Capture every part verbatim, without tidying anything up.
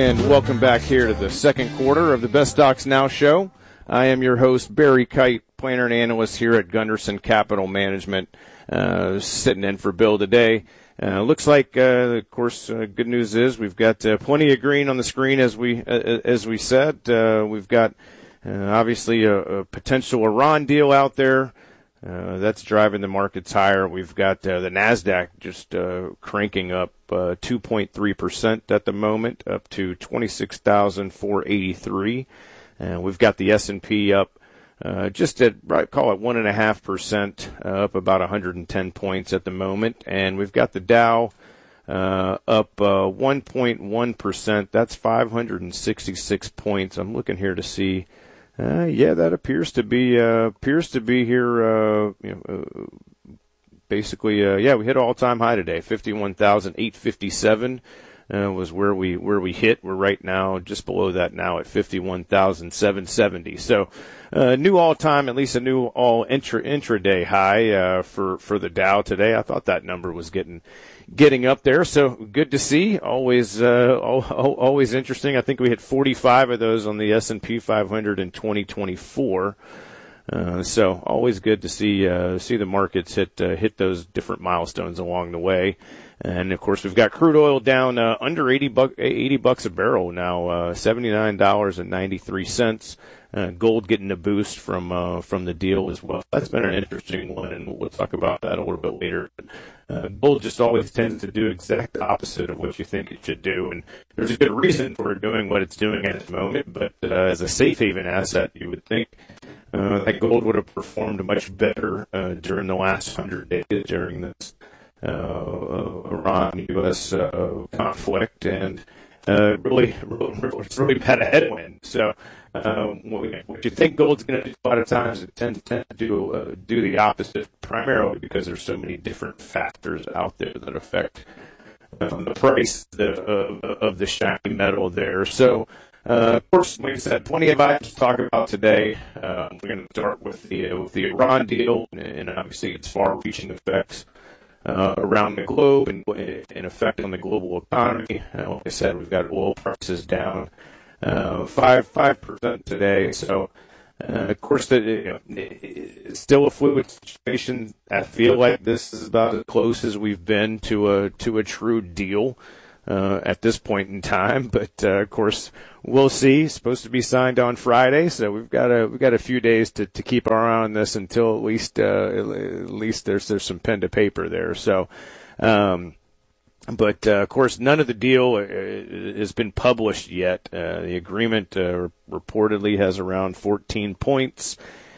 And welcome back here to the second quarter of the Best Stocks Now show. I am your host, Barry Kite, planner and analyst here at Gunderson Capital Management, uh, sitting in for Bill today. Uh, looks like, uh, of course, uh, good news is we've got uh, plenty of green on the screen, as we uh, as we said. Uh, we've got uh, obviously a, a potential Iran deal out there. Uh, that's driving the markets higher. We've got uh, the NASDAQ just uh, cranking up uh, two point three percent at the moment, up to twenty-six thousand four hundred eighty-three. Uh, we've got the S and P up uh, just at, right, call it one point five percent, uh, up about one hundred ten points at the moment. And we've got the Dow uh, up uh, one point one percent. That's five hundred sixty-six points. I'm looking here to see. Uh, yeah, that appears to be uh, appears to be here. Uh, you know, uh, basically, uh, yeah, we hit all-time high today. fifty-one thousand eight hundred fifty-seven uh, was where we where we hit. We're right now just below that now at fifty-one thousand seven hundred seventy. So, uh, new all-time, at least a new all intra intraday high uh, for for the Dow today. I thought that number was getting. Getting up there, so good to see. Always, uh, always interesting. I think we hit forty-five of those on the S and P five hundred in twenty twenty-four. Uh, so always good to see uh, see the markets hit uh, hit those different milestones along the way. And of course, we've got crude oil down uh, under eighty bucks eighty bucks a barrel now, uh, seventy-nine dollars and ninety-three cents. Uh, gold getting a boost from uh, from the deal as well. That's been an interesting one, and we'll talk about that a little bit later. Uh, gold just always tends to do exact opposite of what you think it should do, and there's a good reason for it doing what it's doing at the moment. But uh, as a safe haven asset, you would think uh, that gold would have performed much better uh, during the last hundred days during this uh, Iran-U S uh, conflict, and uh, really, really, it's really had a headwind. So. Um, what you think gold's going to do a lot of times, it tends, tends to do uh, do the opposite, primarily because there's so many different factors out there that affect um, the price the, uh, of the shiny metal there. So, uh, of course, like I said, plenty of items to talk about today. Uh, we're going to start with the uh, with the Iran deal, and obviously its far-reaching effects uh, around the globe and an effect on the global economy. Uh, like I said, we've got oil prices down. Uh, five, five percent today. So, uh, of course, the, you know, it's still a fluid situation. I feel like this is about as close as we've been to a, to a true deal, uh, at this point in time. But, uh, of course, we'll see. It's supposed to be signed on Friday. So we've got a, we've got a few days to, to keep our eye on this until at least, uh, at least there's, there's some pen to paper there. So, um, But, uh, of course, none of the deal uh, has been published yet. Uh, the agreement uh, reportedly has around fourteen points.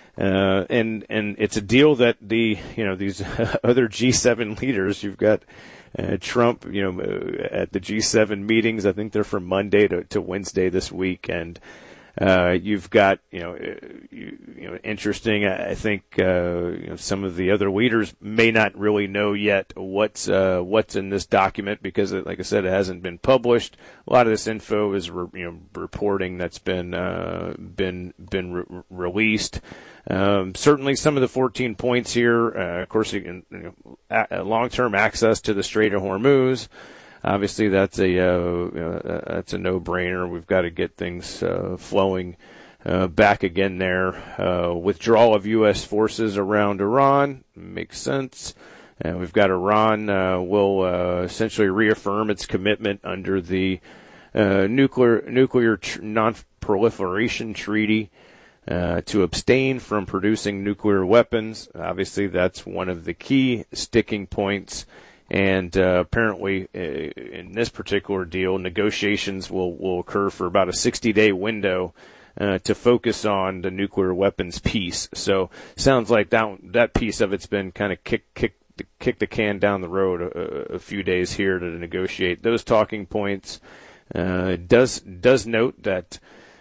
Uh, and, and it's a deal that the, you know, these other G seven leaders, you've got uh, Trump, you know, at the G seven meetings. I think they're from Monday to, to Wednesday this week. And Uh, you've got, you know, you, you know, interesting. I think uh, you know, some of the other leaders may not really know yet what's uh, what's in this document because, like I said, it hasn't been published. A lot of this info is, re, you know, reporting that's been uh, been been re- released. Um, certainly, some of the fourteen points here. Uh, of course, you can, you know, a- long-term access to the Strait of Hormuz. Obviously, that's a uh, uh, that's a no-brainer. We've got to get things uh, flowing uh, back again there. Uh, withdrawal of U S forces around Iran makes sense. And we've got Iran uh, will uh, essentially reaffirm its commitment under the uh, nuclear nuclear tr- non-proliferation treaty uh, to abstain from producing nuclear weapons. Obviously, that's one of the key sticking points. And uh, apparently, uh, in this particular deal, negotiations will, will occur for about a sixty-day window uh, to focus on the nuclear weapons piece. So, sounds like that that piece of it's been kind of kick kick kick the can down the road a, a few days here to negotiate those talking points. Uh, does does note that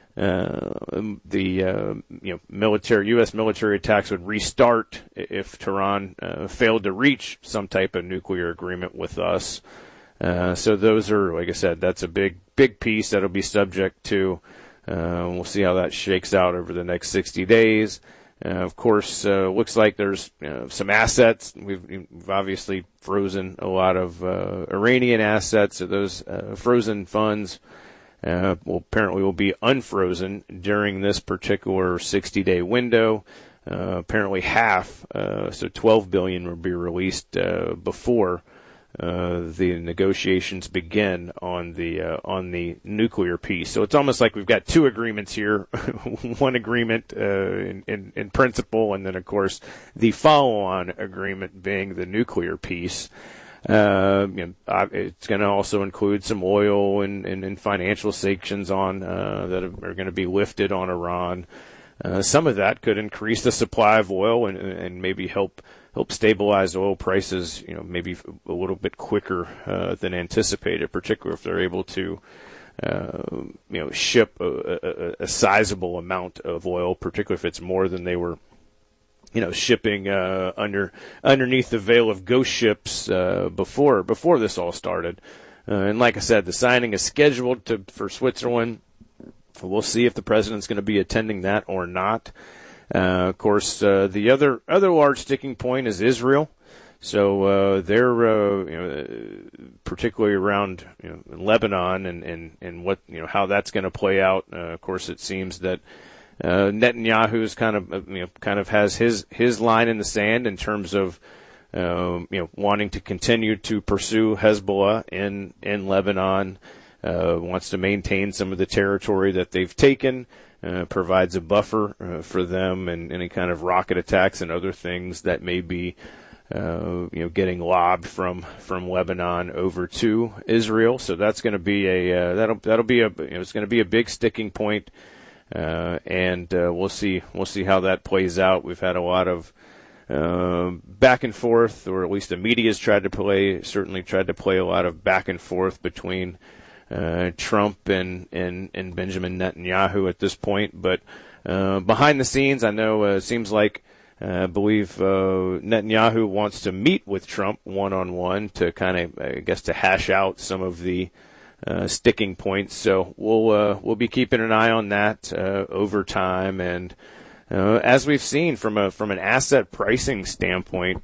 uh, the uh, you know military U S military attacks would restart if Tehran uh, failed to reach some type of nuclear agreement with us. Uh, so those are, like I said, that's a big big piece that'll be subject to. Uh, we'll see how that shakes out over the next sixty days. Uh, of course, uh, looks like there's uh, some assets. We've, we've obviously frozen a lot of uh, Iranian assets. So those uh, frozen funds uh, will apparently will be unfrozen during this particular sixty-day window. Uh, apparently half, uh, so twelve billion will be released uh, before uh, the negotiations begin on the uh, on the nuclear piece. So it's almost like we've got two agreements here: one agreement uh, in, in in principle, and then of course the follow-on agreement being the nuclear piece. Uh, you know, it's going to also include some oil and, and, and financial sanctions on uh, that are going to be lifted on Iran. Uh, some of that could increase the supply of oil and, and maybe help help stabilize oil prices, you know, maybe a little bit quicker uh, than anticipated, particularly if they're able to, uh, you know, ship a, a, a sizable amount of oil, particularly if it's more than they were, you know, shipping uh, under underneath the veil of ghost ships uh, before before this all started. Uh, and like I said, the signing is scheduled to for Switzerland. We'll see if the president's going to be attending that or not. Uh, of course, uh, the other other large sticking point is Israel. So uh, they're uh, you know, particularly around you know, Lebanon and, and, and what you know how that's going to play out. Uh, of course, it seems that uh, Netanyahu's kind of you know kind of has his his line in the sand in terms of um, you know wanting to continue to pursue Hezbollah in in Lebanon. Uh, wants to maintain some of the territory that they've taken, uh, provides a buffer uh, for them and any kind of rocket attacks and other things that may be, uh, you know, getting lobbed from, from Lebanon over to Israel. So that's going to be a, uh, that'll, that'll be a, you know, it's going to be a big sticking point. Uh, and, uh, we'll see, we'll see how that plays out. We've had a lot of, uh, back and forth, or at least the media's tried to play, certainly tried to play a lot of back and forth between Uh, Trump and, and, and Benjamin Netanyahu at this point. But uh, behind the scenes, I know uh, it seems like, uh, I believe uh, Netanyahu wants to meet with Trump one-on-one to kind of, I guess, to hash out some of the uh, sticking points. So we'll uh, we'll be keeping an eye on that uh, over time. And uh, as we've seen from a from an asset pricing standpoint,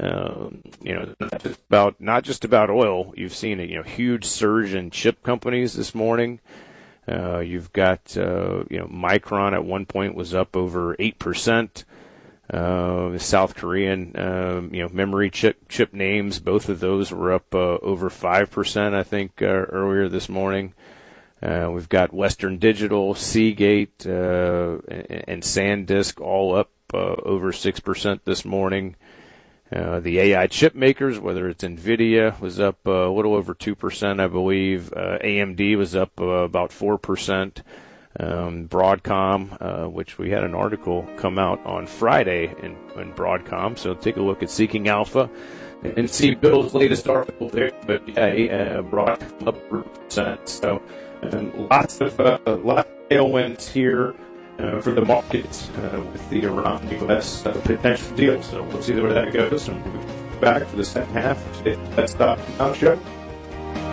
Um, you know, not just about not just about oil. You've seen a you know huge surge in chip companies this morning. Uh, you've got uh, you know Micron at one point was up over eight percent. Uh, the South Korean um, you know memory chip chip names, both of those were up uh, over five percent. I think uh, earlier this morning. Uh, we've got Western Digital, Seagate, uh, and, and SanDisk all up uh, over six percent this morning. Uh, the A I chip makers, whether it's NVIDIA, was up uh, a little over two percent, I believe. Uh, A M D was up uh, about four percent. Um, Broadcom, uh, which we had an article come out on Friday in, in Broadcom, so take a look at Seeking Alpha and see Bill's latest article there. But yeah, uh, Broadcom up four percent. So um, lots of uh, lots of tailwinds here. Uh, for the markets uh, with the Iran-U S uh, potential deal. So we'll see where that goes. And we'll be back for the second half of today's Best Stock Now Show.